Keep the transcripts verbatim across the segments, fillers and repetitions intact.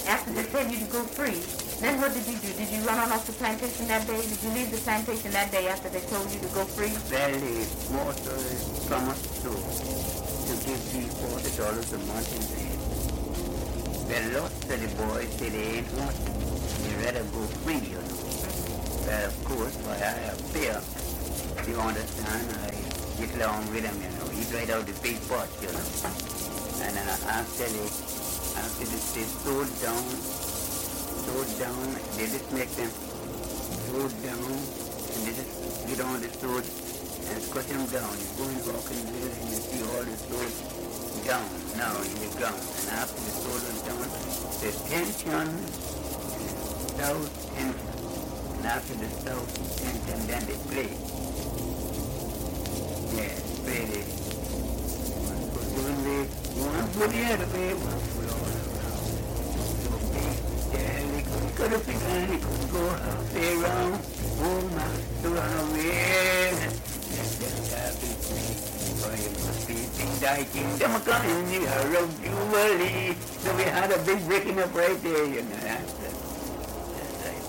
after they tell you to go free, then what did you do? Did you run on off the plantation that day? Did you leave the plantation that day after they told you to go free? Well, the water promised to, to give me forty dollars a month in rent. Well, lots of the boys say they ain't want to. They rather go free, you know. Well, of course, why I have fear. You understand? I get along with him, you know. He right out the big pot, you know. And then after they, after they, they slowed down, slowed down, they just make them slow down, and they just get on the sword and cut them down. You go and walk in there and you see all the swords down, now in the ground. And after the sword was down, the tension, south tension. And after the south tension, then they play. Yeah, play the one way, one foot the other way, one foot all around. So big, yeah, they couldn't go to the ground, they couldn't go halfway around. Oh my, to run away. That's just happened to me. For you must be thinking, them coming near of you early. So we had a big breaking up right there, you know. That's, that's right.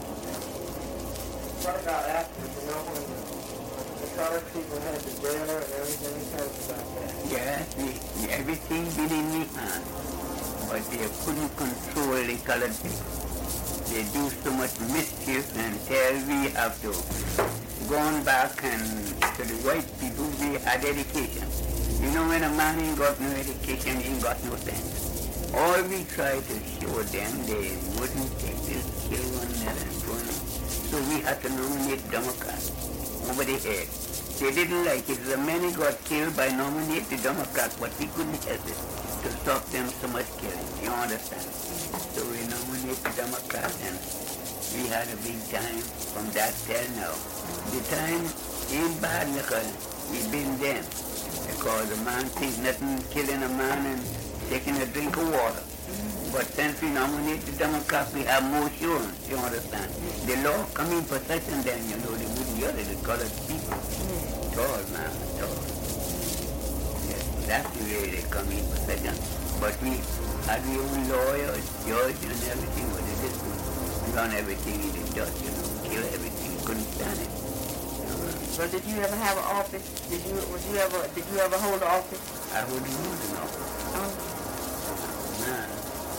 What about after, you know, when the colored people had the jailer and everything, tell us about that. Yeah, the, everything been in the hand, but they couldn't control the colored people. They do so much mischief until we have to go on back and to the white people we had education. You know, when a man ain't got no education, he ain't got no sense. All we try to show them, they wouldn't take this, kill one another and go on. So we had to nominate Democrats over the head. They didn't like it. The many got killed by nominating the Democrats, but we couldn't help it to stop them so much killing. You understand? So we nominated the Democrats and we had a big time from that till now. The time ain't bad because we've been them. Because a man thinks nothing killing a man and taking a drink of water. But since we nominate the Democrats, we have more assurance, you understand? The law come in possession then, you know, they wouldn't hear it, the colored people. At all, man, at all. Yes, that's the way they come in possession. But we had our own lawyers, judge and everything, but they just run everything in the dust, you know, kill everything, couldn't stand it. Well, did you ever have an office? Did you, would you ever, did you ever hold an office? I wouldn't want an office. Oh. Nah.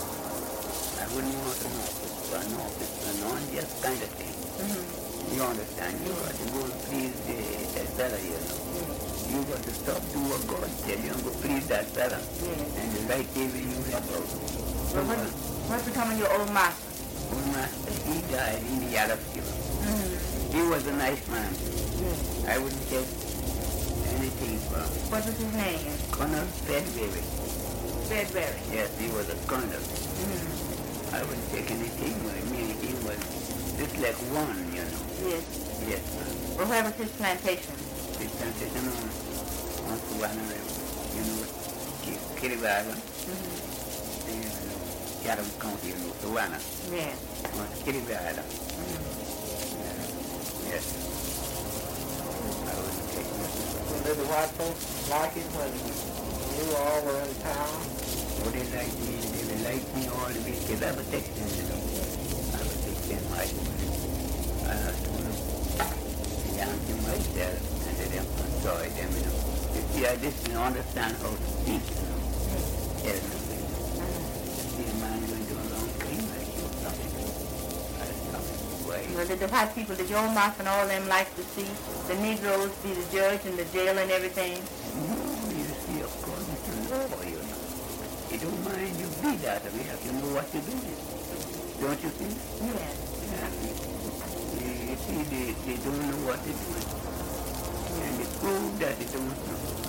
I wouldn't want an office, for an office, a non-just kind of thing. Mm-hmm. You understand? You got to go and please the, that fella, you know. Mm-hmm. You got to stop do what God tell you and go please that fella. Yeah. And the right day when you have out. So what, what's becoming your old master? Old master, he died in the Yellowstone. Mm-hmm. He was a nice man. Yeah. I wouldn't take anything from him. What was his name? Colonel Fedberry. Fedberry. Yes, he was a colonel. Mm-hmm. I wouldn't take anything with me. He was just like one, you know. Yes. Yes, ma'am. Well, where was his plantation? His plantation on, on Savannah, you know, Kiribati, Mm-hmm. you know, Chatham County, you know, Savannah. Yeah. On Kiribati. Mm-hmm. Yes. I wouldn't take nothing. So did the white folks like it when you all were in town? Oh, they like me, they will like me all the way, because I would take them, you know. I would take them, I would. I have to young them myself, and let them enjoy them, you know. You see, I just don't understand how to speak, you know. Tell them, you know. See a man going to do a long thing like you, something. I stop way. Well, did the white people, did your old master and all of them like to see the Negroes be the judge and the jail and everything? No, you see, according to law, you know. You don't mind you be that, we have to know what you're doing. Don't you think? Yeah. Yeah. You, you see, they, they don't know what they're doing. And they prove that they don't know.